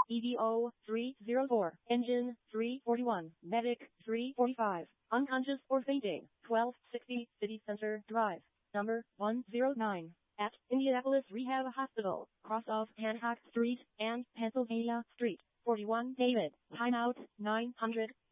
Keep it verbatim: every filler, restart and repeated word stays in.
E D O three zero four, engine three forty-one, medic three forty-five, unconscious or fainting, twelve sixty City Center Drive, number one zero nine, at Indianapolis Rehab Hospital, cross of Hancock Street and Pennsylvania Street, forty-one David, timeout nine hundred.